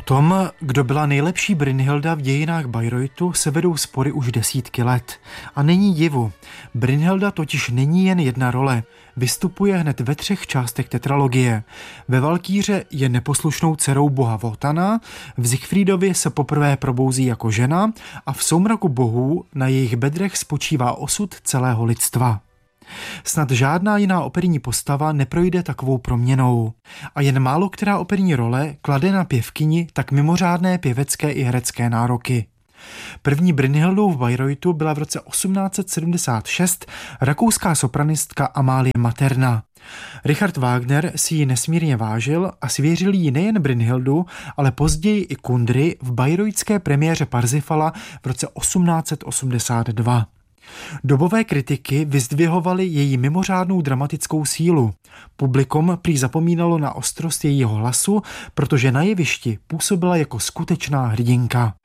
tom, kdo byla nejlepší Brynhilda v dějinách Bayreuthu, se vedou spory už desítky let. A není divu. Brynhilda totiž není jen jedna role. Vystupuje hned ve 3 částech tetralogie. Ve Valkýře je neposlušnou dcerou boha Votana, v Siegfriedovi se poprvé probouzí jako žena a v Soumraku bohů na jejich bedrech spočívá osud celého lidstva. Snad žádná jiná operní postava neprojde takovou proměnou. A jen málo která operní role klade na pěvkyni tak mimořádné pěvecké i herecké nároky. První Brynhildou v Bayreuthu byla v roce 1876 rakouská sopranistka Amálie Materna. Richard Wagner si ji nesmírně vážil a svěřil jí nejen Brynhildu, ale později i Kundry v bayreuthské premiéře Parsifala v roce 1882. Dobové kritiky vyzdvihovaly její mimořádnou dramatickou sílu. Publikum prý zapomínalo na ostrost jejího hlasu, protože na jevišti působila jako skutečná hrdinka.